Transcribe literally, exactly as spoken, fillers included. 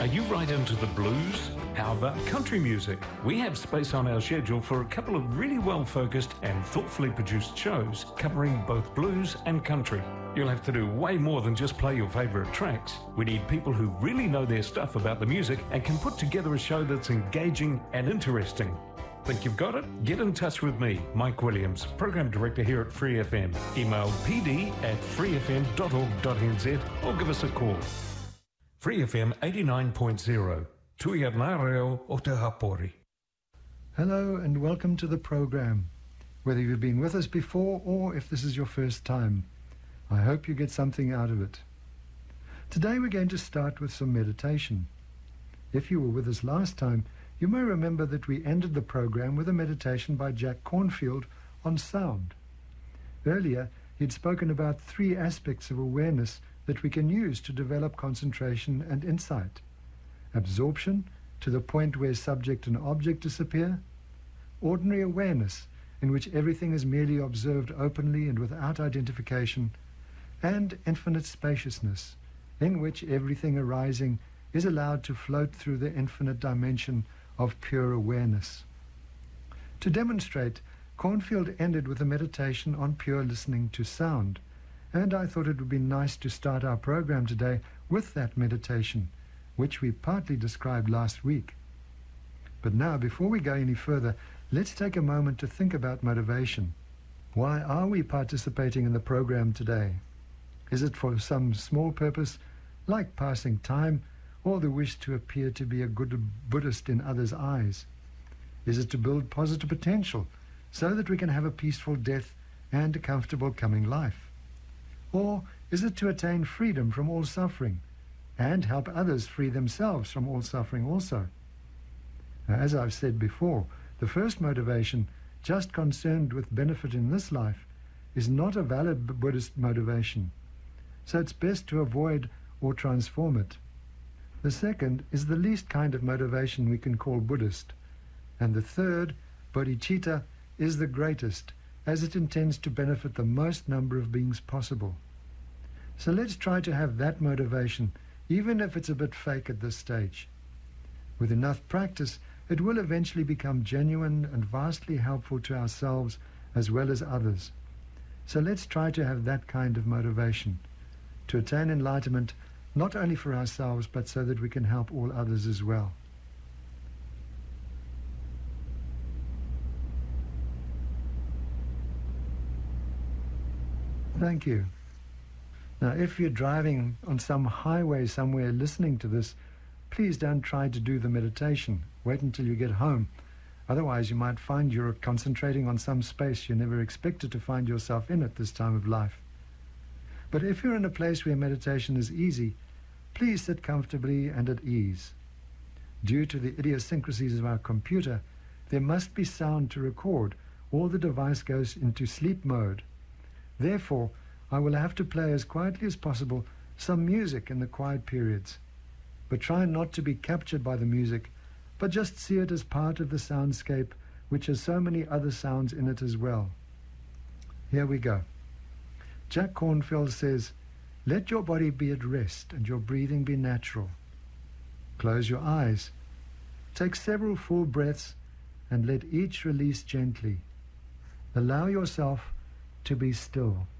Are you right into the blues? How about country music? We have space on our schedule for a couple of really well-focused and thoughtfully produced shows covering both blues and country. You'll have to do way more than just play your favourite tracks. We need people who really know their stuff about the music and can put together a show that's engaging and interesting. Think you've got it? Get in touch with me, Mike Williams, Program Director here at Free F M. Email pd at freefm dot org dot n z or give us a call. Free F M eighty-nine point zero. Tui ngā reo o te hapori. Hello and welcome to the program. Whether you've been with us before or if this is your first time, I hope you get something out of it. Today we're going to start with some meditation. If you were with us last time, you may remember that we ended the program with a meditation by Jack Cornfield on sound. Earlier, he'd spoken about three aspects of awareness that we can use to develop concentration and insight. Absorption, to the point where subject and object disappear. Ordinary awareness, in which everything is merely observed openly and without identification. And infinite spaciousness, in which everything arising is allowed to float through the infinite dimension of pure awareness. To demonstrate, Cornfield ended with a meditation on pure listening to sound, and I thought it would be nice to start our program today with that meditation, which we partly described last week. But now, before we go any further, let's take a moment to think about motivation. Why are we participating in the program today? Is it for some small purpose, like passing time, or the wish to appear to be a good Buddhist in others' eyes? Is it to build positive potential so that we can have a peaceful death and a comfortable coming life? Or is it to attain freedom from all suffering and help others free themselves from all suffering also? Now, as I've said before, the first motivation, just concerned with benefit in this life, is not a valid Buddhist motivation, so it's best to avoid or transform it. The second is the least kind of motivation we can call Buddhist. And the third, bodhicitta, is the greatest, as it intends to benefit the most number of beings possible. So let's try to have that motivation, even if it's a bit fake at this stage. With enough practice, it will eventually become genuine and vastly helpful to ourselves as well as others. So let's try to have that kind of motivation, to attain enlightenment, not only for ourselves, but so that we can help all others as well. Thank you. Now, if you're driving on some highway somewhere listening to this, please don't try to do the meditation. Wait until you get home. Otherwise, you might find you're concentrating on some space you never expected to find yourself in at this time of life. But if you're in a place where meditation is easy, please sit comfortably and at ease. Due to the idiosyncrasies of our computer, there must be sound to record, or the device goes into sleep mode. Therefore, I will have to play as quietly as possible some music in the quiet periods. But try not to be captured by the music, but just see it as part of the soundscape, which has so many other sounds in it as well. Here we go. Jack Cornfield says, "Let your body be at rest and your breathing be natural. Close your eyes. Take several full breaths and let each release gently. Allow yourself to be still."